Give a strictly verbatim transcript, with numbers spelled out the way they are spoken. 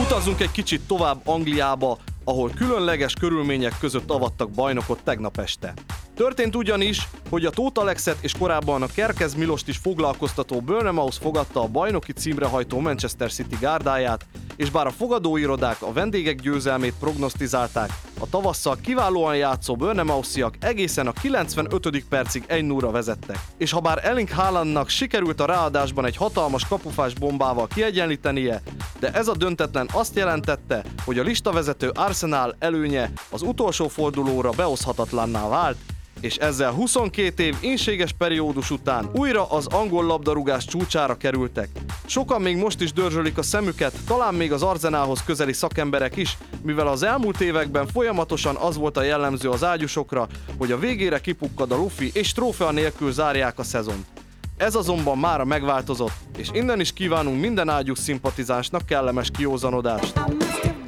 Utazzunk egy kicsit tovább Angliába, ahol különleges körülmények között avattak bajnokot tegnap este. Történt ugyanis, hogy a Tóth Alexet és korábban a Kerkez Milost is foglalkoztató Bournemouth fogadta a bajnoki címre hajtó Manchester City gárdáját, és bár a fogadóirodák a vendégek győzelmét prognosztizálták, a tavasszal kiválóan játszó Bournemouthiak egészen a kilencvenötödik percig egy nullra vezettek. És ha bár Erling Haalandnak sikerült a ráadásban egy hatalmas kapufás bombával kiegyenlítenie, de ez a döntetlen azt jelentette, hogy a listavezető Arsenal előnye az utolsó fordulóra behozhatatlanná vált, és ezzel huszonkét év ínséges periódus után újra az angol labdarúgás csúcsára kerültek. Sokan még most is dörzsölik a szemüket, talán még az Arsenalhoz közeli szakemberek is, mivel az elmúlt években folyamatosan az volt a jellemző az ágyusokra, hogy a végére kipukkad a lufi és trófea nélkül zárják a szezont. Ez azonban mára megváltozott, és innen is kívánunk minden ágyus szimpatizánsnak kellemes kiózanodást.